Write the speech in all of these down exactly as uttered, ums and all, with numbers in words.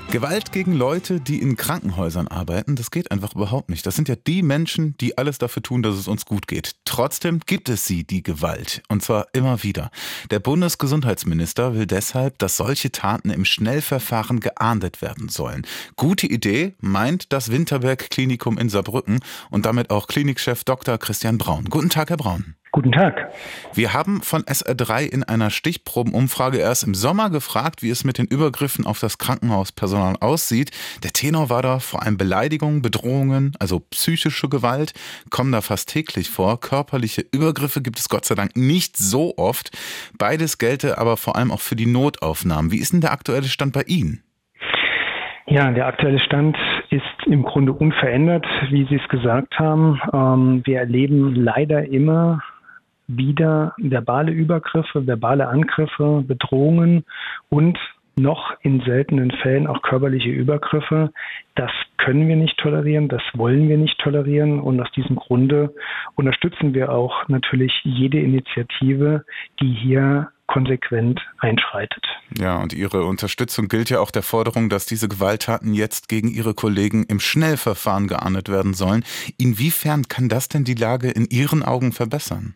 Gewalt gegen Leute, die in Krankenhäusern arbeiten, das geht einfach überhaupt nicht. Das sind ja die Menschen, die alles dafür tun, dass es uns gut geht. Trotzdem gibt es sie, die Gewalt. Und zwar immer wieder. Der Bundesgesundheitsminister will deshalb, dass solche Taten im Schnellverfahren geahndet werden sollen. Gute Idee, meint das Winterberg-Klinikum in Saarbrücken und damit auch Klinikchef Doktor Christian Braun. Guten Tag, Herr Braun. Guten Tag. Wir haben von S R drei in einer Stichprobenumfrage erst im Sommer gefragt, wie es mit den Übergriffen auf das Krankenhauspersonal aussieht. Der Tenor war da vor allem Beleidigungen, Bedrohungen, also psychische Gewalt, kommen da fast täglich vor. Körperliche Übergriffe gibt es Gott sei Dank nicht so oft. Beides gelte aber vor allem auch für die Notaufnahmen. Wie ist denn der aktuelle Stand bei Ihnen? Ja, der aktuelle Stand ist im Grunde unverändert, wie Sie es gesagt haben. Ähm, wir erleben leider immer wieder verbale Übergriffe, verbale Angriffe, Bedrohungen und noch in seltenen Fällen auch körperliche Übergriffe. Das können wir nicht tolerieren, das wollen wir nicht tolerieren und aus diesem Grunde unterstützen wir auch natürlich jede Initiative, die hier konsequent einschreitet. Ja, und Ihre Unterstützung gilt ja auch der Forderung, dass diese Gewalttaten jetzt gegen Ihre Kollegen im Schnellverfahren geahndet werden sollen. Inwiefern kann das denn die Lage in Ihren Augen verbessern?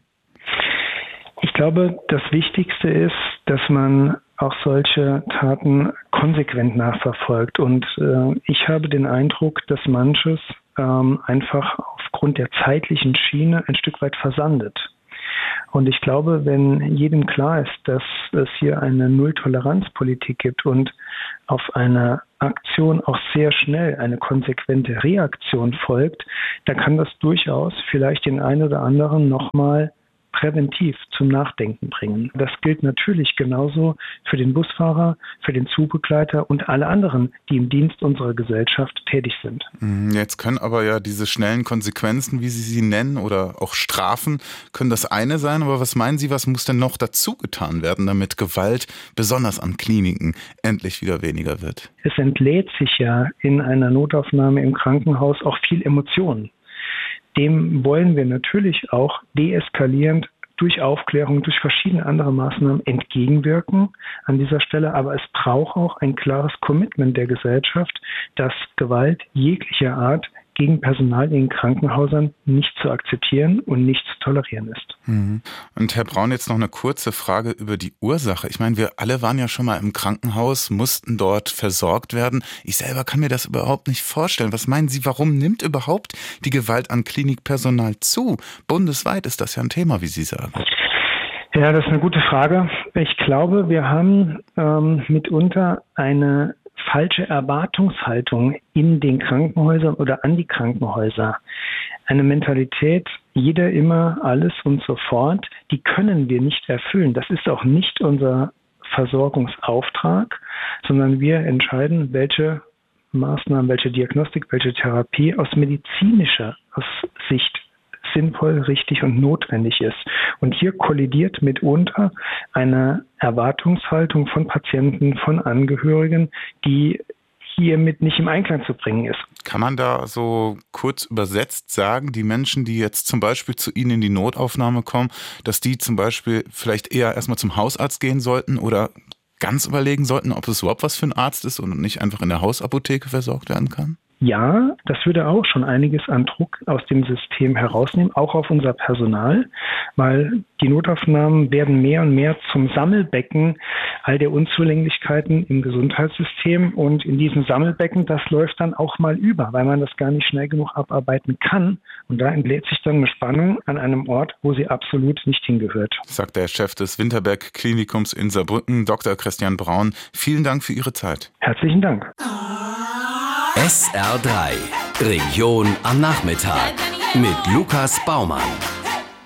Ich glaube, das Wichtigste ist, dass man auch solche Taten konsequent nachverfolgt. Und äh, ich habe den Eindruck, dass manches ähm, einfach aufgrund der zeitlichen Schiene ein Stück weit versandet. Und ich glaube, wenn jedem klar ist, dass es hier eine Null-Toleranz-Politik gibt und auf eine Aktion auch sehr schnell eine konsequente Reaktion folgt, dann kann das durchaus vielleicht den einen oder anderen nochmal präventiv zum Nachdenken bringen. Das gilt natürlich genauso für den Busfahrer, für den Zugbegleiter und alle anderen, die im Dienst unserer Gesellschaft tätig sind. Jetzt können aber ja diese schnellen Konsequenzen, wie Sie sie nennen, oder auch Strafen, können das eine sein. Aber was meinen Sie, was muss denn noch dazu getan werden, damit Gewalt, besonders an Kliniken, endlich wieder weniger wird? Es entlädt sich ja in einer Notaufnahme im Krankenhaus auch viel Emotion. Dem wollen wir natürlich auch deeskalierend durch Aufklärung, durch verschiedene andere Maßnahmen entgegenwirken an dieser Stelle. Aber es braucht auch ein klares Commitment der Gesellschaft, dass Gewalt jeglicher Art gegen Personal in Krankenhäusern nicht zu akzeptieren und nicht zu tolerieren ist. Und Herr Braun, jetzt noch eine kurze Frage über die Ursache. Ich meine, wir alle waren ja schon mal im Krankenhaus, mussten dort versorgt werden. Ich selber kann mir das überhaupt nicht vorstellen. Was meinen Sie, warum nimmt überhaupt die Gewalt an Klinikpersonal zu? Bundesweit ist das ja ein Thema, wie Sie sagen. Ja, das ist eine gute Frage. Ich glaube, wir haben ähm, mitunter eine falsche Erwartungshaltung in den Krankenhäusern oder an die Krankenhäuser. Eine Mentalität, jeder immer, alles und sofort, die können wir nicht erfüllen. Das ist auch nicht unser Versorgungsauftrag, sondern wir entscheiden, welche Maßnahmen, welche Diagnostik, welche Therapie aus medizinischer Sicht sinnvoll, richtig und notwendig ist. Und hier kollidiert mitunter eine Erwartungshaltung von Patienten, von Angehörigen, die hiermit nicht im Einklang zu bringen ist. Kann man da so kurz übersetzt sagen, die Menschen, die jetzt zum Beispiel zu Ihnen in die Notaufnahme kommen, dass die zum Beispiel vielleicht eher erstmal zum Hausarzt gehen sollten oder ganz überlegen sollten, ob es überhaupt was für ein Arzt ist und nicht einfach in der Hausapotheke versorgt werden kann? Ja, das würde auch schon einiges an Druck aus dem System herausnehmen, auch auf unser Personal, weil die Notaufnahmen werden mehr und mehr zum Sammelbecken all der Unzulänglichkeiten im Gesundheitssystem und in diesem Sammelbecken, das läuft dann auch mal über, weil man das gar nicht schnell genug abarbeiten kann und da entlädt sich dann eine Spannung an einem Ort, wo sie absolut nicht hingehört. Sagt der Chef des Winterberg-Klinikums in Saarbrücken, Doktor Christian Braun. Vielen Dank für Ihre Zeit. Herzlichen Dank. S R drei, Region am Nachmittag mit Lukas Baumann.